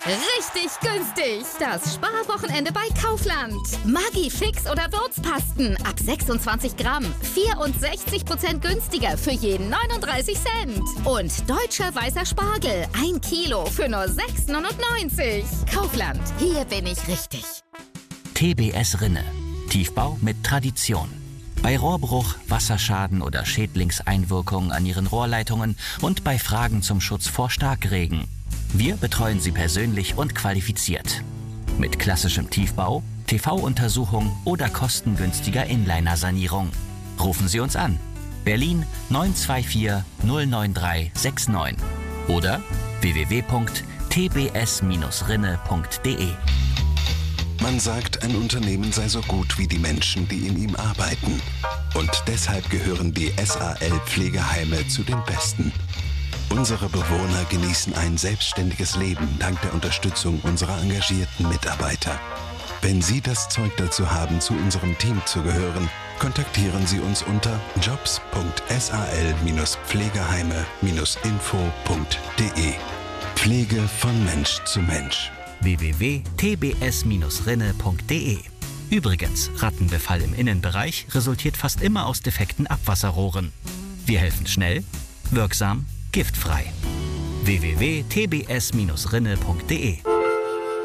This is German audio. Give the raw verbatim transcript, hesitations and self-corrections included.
Richtig günstig. Das Sparwochenende bei Kaufland. Maggi Fix oder Würzpasten ab sechsundzwanzig Gramm. vierundsechzig Prozent günstiger für jeden neununddreißig Cent. Und deutscher weißer Spargel. Ein Kilo für nur sechs neunundneunzig. Kaufland. Hier bin ich richtig. T B S Rinne. Tiefbau mit Tradition. Bei Rohrbruch, Wasserschaden oder Schädlingseinwirkungen an Ihren Rohrleitungen und bei Fragen zum Schutz vor Starkregen. Wir betreuen Sie persönlich und qualifiziert. Mit klassischem Tiefbau, T V-Untersuchung oder kostengünstiger Inliner-Sanierung. Rufen Sie uns an. Berlin neun zwei vier null neun drei sechs neun oder w w w punkt t b s rinne punkt d e. Man sagt, ein Unternehmen sei so gut wie die Menschen, die in ihm arbeiten. Und deshalb gehören die S A L-Pflegeheime zu den besten. Unsere Bewohner genießen ein selbstständiges Leben dank der Unterstützung unserer engagierten Mitarbeiter. Wenn Sie das Zeug dazu haben, zu unserem Team zu gehören, kontaktieren Sie uns unter jobs punkt s a l pflegeheime info punkt d e. Pflege von Mensch zu Mensch. w w w punkt t b s rinne punkt d e. Übrigens, Rattenbefall im Innenbereich resultiert fast immer aus defekten Abwasserrohren. Wir helfen schnell, wirksam, giftfrei. w w w punkt t b s rinne punkt d e